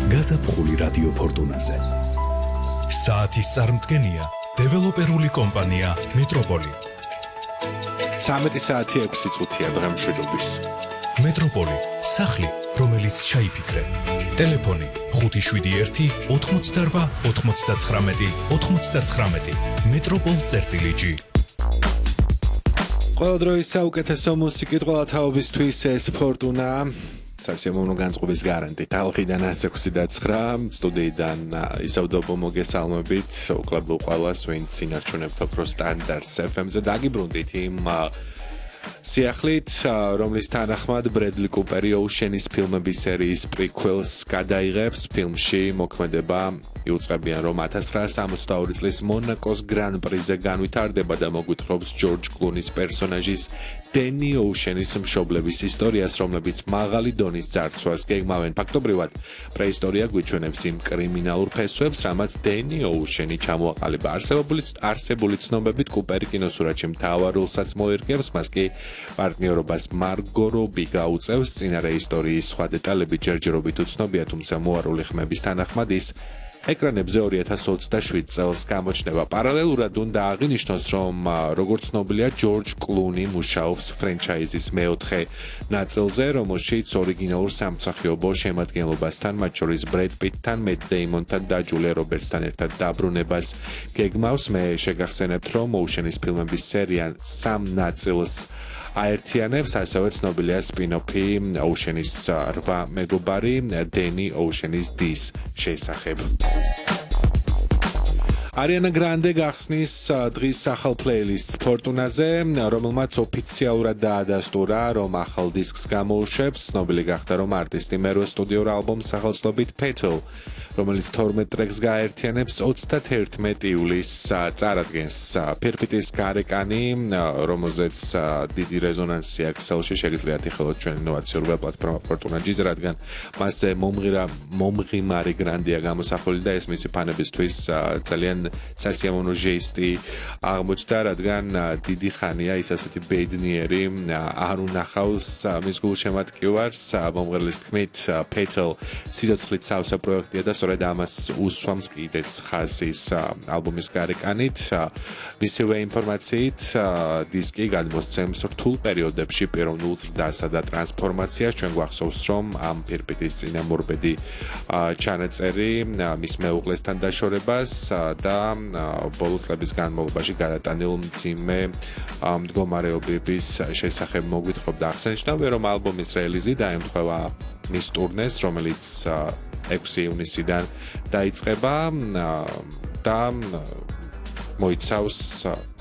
გაზაფხული რადიო ფორტუნაზე. საათის წარმდგენია დეველოპერული კომპანია მეტროპოლი. 13 საათი 6 წუთია დღემშვიდობის. მეტროპოლი, სახლი, რომელიც ჩაიფიქრე. ტელეფონი 571 88 99 99. მეტროპოლ.gi. ყველა დროის საუკეთესო მუსიკით ყველა თაობისთვის ეს ფორტუნა. სასიამოვნო განწყობის გარანტი. თალხიდან 6:09 სტუდიიდან ისევდობო მოგესალმებით. უკლებლო ყველას, ვინც ინარჩუნებთ ოქროს სტანდარტს FM-ზე დაგიბრუნდით იმ სიახლით, რომლის თანახმად ბრედლი კუპერი ოუშენის ფილმების სერიის პრიკველს გადაიღებს. ფილმში მოქმედება იუწყებიან, რომ 1962 წლის მონაკოს გრან პრიზე განვითარდება და მოგვითხრობს ჯორჯ კლუნის პერსონაჟის დენი ოუშენის მშობლების ისტორიას, რომლებიც მაღალი დონის ძარცვას გეგმავენ. ფაქტობრივად, პრეისტორია გვიჩვენებს იმ კრიმინალურ ფესვებს, რამაც დენი ოუშენი ჩამოაყალიბა. არსებული ცნობებით კუპერი კინოსურათში მთავარ როლსაც მოერგებს, მას კი პარტნიორობას მარგო რობი გაუწევს. წინარე ისტორიის სხვა დეტალები ჯერჯერობით უცნობია, თუმცა მოარული ხმების თანახმად ის ეკრანებზე 2027 წელს გამოჩნდება. პარალელურად უნდა აღინიშნოს, რომ როგორც ცნობილია, ჯორჯ კლუნი მუშაობს ფრენჩაიზის მეოთხე ნაწილზე, რომელშიც ორიგინალურ სამსახიობო შემადგენლობასთან, მათ შორის ბრედ პიტთან, მეტ დეიმონთან და ჯულია რობერტსთან ერთად დაბრუნებას გეგმავს. მე შეგახსენებთ, რომ ოუშენის ფილმების სერია 3 ნაწილს აერთიანებს, ასევე ცნობილია სპინოფი ოუშენის 8 მეგობარი დენი ოუშენის დის შესახებ. არიანა გრანდე გახსნის დღის ახალ პლეილისტს ფორტუნაზე, რომელმაც ოფიციალურად დაადასტურა, რომ ახალ დისკს გამოუშვებს. ცნობილი გახდა, რომ არტისტი მერვე სტუდიურ ალბომს სახელწოდებით Petal, რომელიც 12 ტრეკს გააერთიანებს, 31 ივლისს წარადგენს. ფირფიტის გარეკანი, რომელზეც დიდი რეზონანსი აქვს ქსელში, შეგიძლიათ იხილოთ ჩვენ ინოვაციურ ვებ-პლატფორმა Fortuna.gi, რადგან მასზე მომღიმარი გრანდია გამოსახული და ეს მისი ფანებისთვის ძალიან სასიამოვნო ჟესტი აღმოჩნდა, რადგან დიდი ხანია ის ასეთი ბედნიერი არ უნახავს მის გულშემატკივარს. მომღერლის თქმით, Petal სიცოცხლით სავსე პროექტია და სწორედ ამას უსვამს კიდეც ხაზის ალბომის გარეკანით. მისივე ინფორმაციით, დისკი გადმოსცემს რთულ პერიოდებში პიროვნულ ზრდასა და ტრანსფორმაციას. ჩვენ გვახსოვს, რომ ამ ფირფიტის წინამორბედი ჩანაწერი მის მეუღლესთან დაშორებას და ბოლო წლების განმავლობაში გადატანილ მძიმე მდგომარეობების შესახებ მოგვითხრობდა. აღსანიშნავია, რომ ალბომის რელიზი დაემთხვევა მის ტურნეს, რომელიც 6 ივნისიდან დაიწყება და მოიცავს